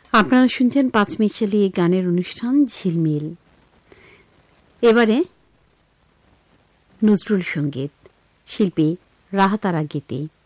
আপনারা শুনছেন পাঁচমিশালি গানের অনুষ্ঠান ঝিলমিল। এবারে নজরুল সঙ্গীত, শিল্পী রাহাতারা গীতি।